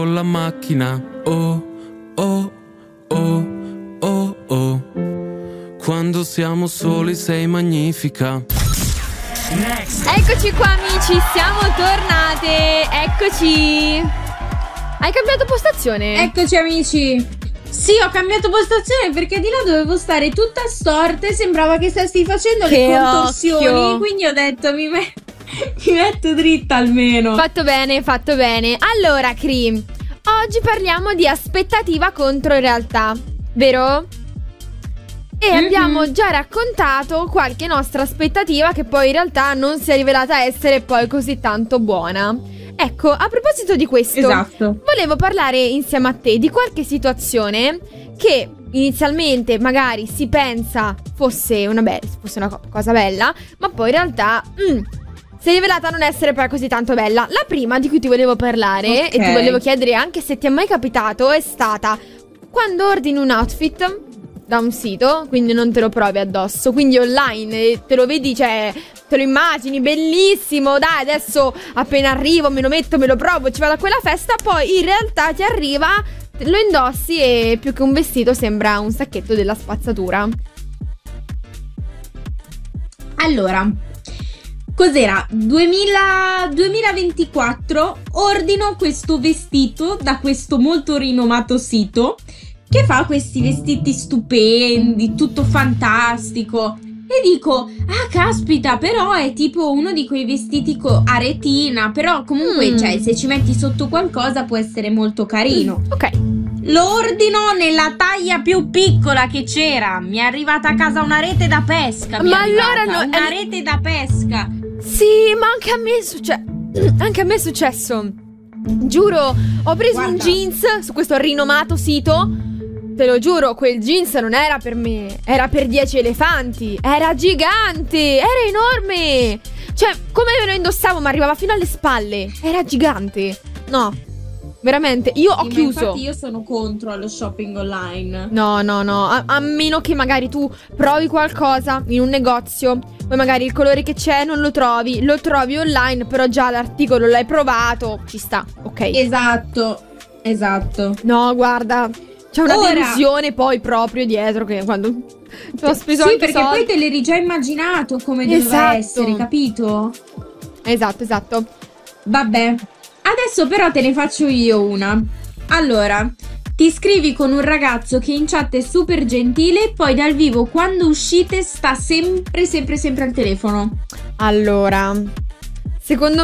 con la macchina. Oh, oh, oh, oh, oh. Quando siamo soli sei magnifica. Eccoci qua amici, siamo tornate. Eccoci. Hai cambiato postazione? Eccoci amici. Sì, ho cambiato postazione perché di là dovevo stare tutta storta e sembrava che stessi facendo Che le contorsioni. occhio. Quindi ho detto mi metto dritta almeno. Fatto bene, fatto bene. Allora, Cri, oggi parliamo di aspettativa contro realtà, vero? E abbiamo già raccontato qualche nostra aspettativa che poi in realtà non si è rivelata essere poi così tanto buona. Ecco, a proposito di questo, Esatto. volevo parlare insieme a te di qualche situazione che inizialmente magari si pensa fosse una cosa bella, ma poi in realtà si è rivelata non essere poi così tanto bella. La prima di cui ti volevo parlare e ti volevo chiedere anche se ti è mai capitato è stata quando ordini un outfit da un sito, quindi non te lo provi addosso, quindi online te lo vedi, cioè te lo immagini bellissimo, dai adesso appena arrivo me lo metto, me lo provo, ci vado a quella festa, poi in realtà ti arriva, lo indossi e più che un vestito sembra un sacchetto della spazzatura. Allora, cos'era? 2024, ordino questo vestito da questo molto rinomato sito che fa questi vestiti stupendi, tutto fantastico. E dico, ah caspita, però è tipo uno di quei vestiti a retina, però comunque, cioè, se ci metti sotto qualcosa può essere molto carino. Ok. Lo ordino nella taglia più piccola che c'era. Mi è arrivata a casa una rete da pesca. Ma allora una rete da pesca. Sì, ma anche a me è successo. Giuro, ho preso un jeans su questo rinomato sito. Te lo giuro, quel jeans non era per me, era per 10 elefanti. Era gigante, era enorme. Cioè, come me lo indossavo, mi arrivava fino alle spalle. Era gigante. No, veramente, io ho chiuso. Infatti io sono contro allo shopping online. No, a meno che magari tu provi qualcosa in un negozio, poi magari il colore che c'è non lo trovi online, però già l'articolo l'hai provato, ci sta, ok. Esatto. No, guarda, c'è una delusione poi proprio dietro che quando ho speso anche perché soldi. poi te l'eri già immaginato come doveva essere, capito? Esatto. Vabbè, adesso però te ne faccio io una. Allora, ti scrivi con un ragazzo che in chat è super gentile, poi dal vivo quando uscite sta sempre al telefono. Allora, secondo